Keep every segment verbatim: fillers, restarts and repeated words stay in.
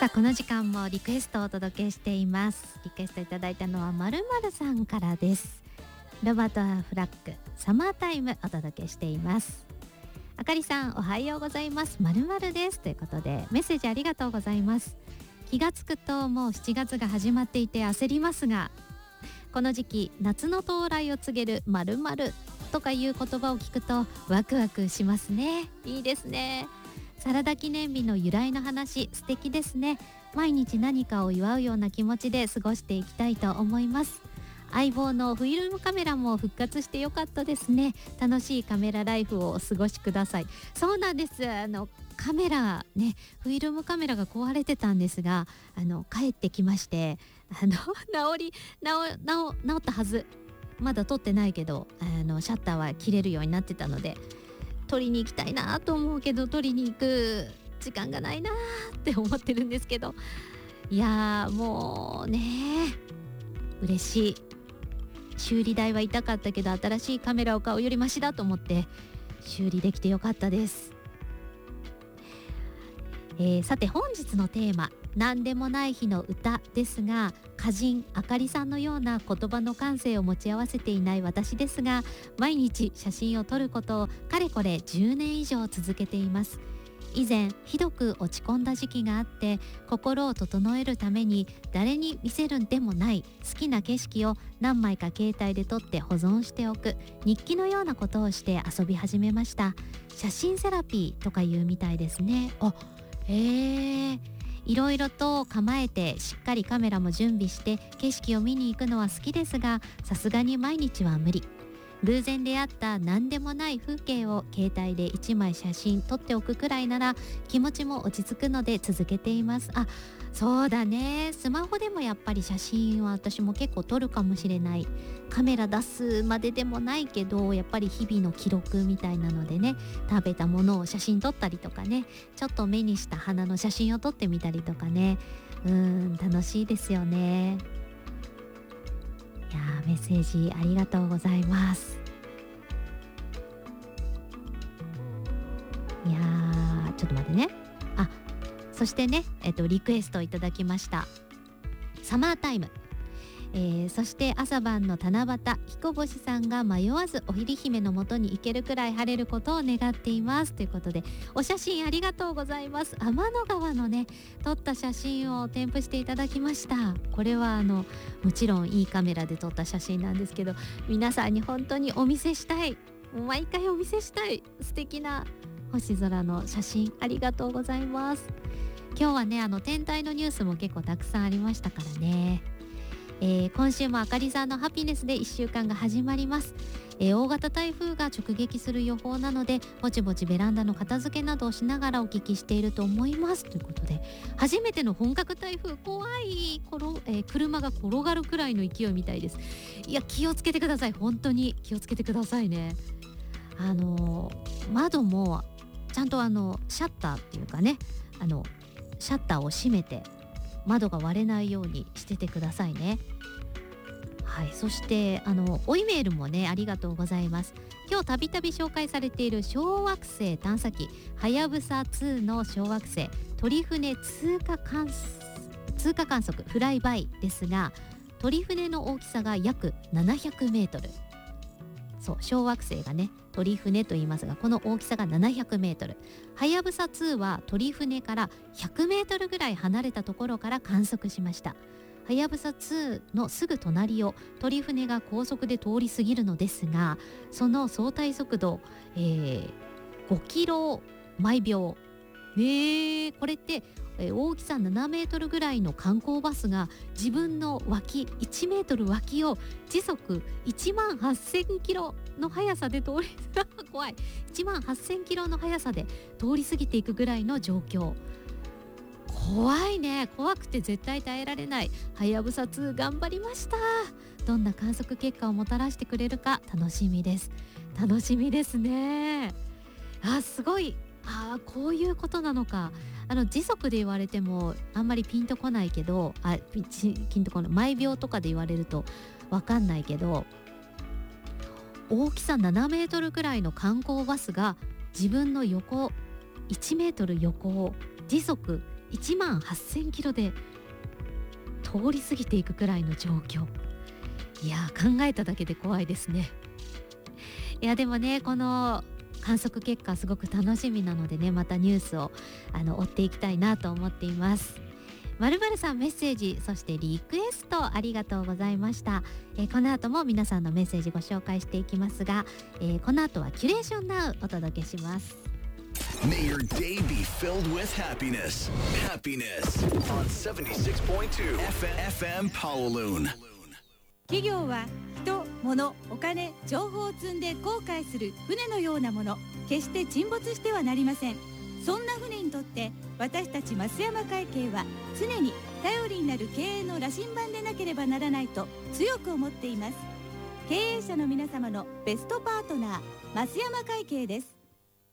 さあこの時間もリクエストをお届けしています。リクエストいただいたのはまるまるさんからです。ロバート・フラッグサマータイムお届けしています。あかりさんおはようございます、まるまるですということでメッセージありがとうございます。気がつくともうしちがつが始まっていて焦りますが、この時期夏の到来を告げるまるまるとかいう言葉を聞くとワクワクしますね。いいですね。サラダ記念日の由来の話素敵ですね。毎日何かを祝うような気持ちで過ごしていきたいと思います。相棒のフィルムカメラも復活してよかったですね。楽しいカメラライフをお過ごしください。そうなんです。あのカメラね、フィルムカメラが壊れてたんですが、あの帰ってきまして、あの治り治治治ったはず。まだ撮ってないけど、あのシャッターは切れるようになってたので撮りに行きたいなと思うけど、撮りに行く時間がないなって思ってるんですけど、いやーもうね嬉しい。修理代は痛かったけど新しいカメラを買うよりマシだと思って修理できてよかったです。えー、さて本日のテーマ、何でもない日の歌ですが、歌人あかりさんのような言葉の感性を持ち合わせていない私ですが、毎日写真を撮ることをかれこれじゅうねん以上続けています。以前ひどく落ち込んだ時期があって、心を整えるために誰に見せるんでもない好きな景色を何枚か携帯で撮って保存しておく日記のようなことをして遊び始めました。写真セラピーとかいうみたいですね。あ、へー、いろいろと構えてしっかりカメラも準備して景色を見に行くのは好きですが、さすがに毎日は無理。偶然出会った何でもない風景を携帯でいちまい写真撮っておくくらいなら気持ちも落ち着くので続けています。あ、そうだね。スマホでもやっぱり写真は私も結構撮るかもしれない。カメラ出すまででもないけど、やっぱり日々の記録みたいなのでね、食べたものを写真撮ったりとかね、ちょっと目にした花の写真を撮ってみたりとかね、うーん楽しいですよね。いやーメッセージありがとうございます。いやーちょっと待ってね。あ、そしてね、えっとリクエストいただきましたサマータイム、えー、そして朝晩の七夕、彦星さんが迷わずおひり姫のもとに行けるくらい晴れることを願っていますということで、お写真ありがとうございます。天の川のね撮った写真を添付していただきました。これはあのもちろんいいカメラで撮った写真なんですけど、皆さんに本当にお見せしたい、毎回お見せしたい素敵な星空の写真ありがとうございます。今日はねあの天体のニュースも結構たくさんありましたからね、えー、今週もあかりさんのハピネスでいっしゅうかんが始まります。えー、大型台風が直撃する予報なのでぼちぼちベランダの片付けなどをしながらお聞きしていると思いますということで、初めての本格台風、怖い、ころ、えー、車が転がるくらいの勢いみたいです。いや気をつけてください。本当に気をつけてくださいね。あのー、窓もちゃんとあのシャッターっていうかね、あのシャッターを閉めて窓が割れないようにしててくださいね。はい、そしてあのおイメールもねありがとうございます。今日たびたび紹介されている小惑星探査機はやぶさにの小惑星鳥船通過観通過観測フライバイですが、鳥船の大きさが約ななひゃくメートル。そう、小惑星がね鳥船と言いますが、この大きさがななひゃくメートル。はやぶさには鳥船からひゃくメートルぐらい離れたところから観測しました。はやぶさにのすぐ隣を鳥船が高速で通り過ぎるのですが、その相対速度、えー、ごキロ毎秒。ねえ、これって、えー、大きさななメートルぐらいの観光バスが自分の脇いちメートル脇を時速いちまんはっせんキロの速さで通り怖いいちまんはっせんキロの速さで通り過ぎていくぐらいの状況。怖いね。怖くて絶対耐えられない。はやぶさに頑張りました。どんな観測結果をもたらしてくれるか楽しみです。楽しみですね。あ、すごい。あ、こういうことなのか。あの時速で言われてもあんまりピンとこないけど、あ、ピンとこない、毎秒とかで言われるとわかんないけど、大きさななメートルくらいの観光バスが自分の横いちメートル横を時速いちまんはっせんキロで通り過ぎていくくらいの状況。いや考えただけで怖いですね。いやでもね、この観測結果すごく楽しみなのでね、またニュースをあの追っていきたいなと思っています。まるまるさんメッセージ、そしてリクエストありがとうございました。えー、この後も皆さんのメッセージご紹介していきますが、えー、この後はキュレーションナウお届けします。 May your day be filled with happiness. Happiness on セブンティシックスポイントツー エフエム Kowloon。 企業は人、物、お金、情報を積んで航海する船のようなもの。決して沈没してはなりません。そんな船にとって私たち増山会計は常に頼りになる経営の羅針盤でなければならないと強く思っています。経営者の皆様のベストパートナー、増山会計です。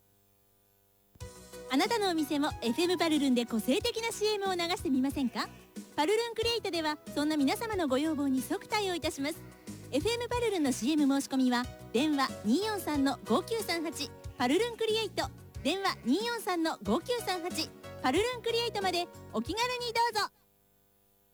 あなたのお店も エフエム パルルンで個性的な シーエム を流してみませんか？パルルンクリエイトではそんな皆様のご要望に即対応いたします。 エフエム パルルンの シーエム 申し込みは電話 にーよんさんのごきゅうさんはち パルルンクリエイト、電話 にーよんさんのごきゅうさんはち パルルンクリエイトまでお気軽にどうぞ。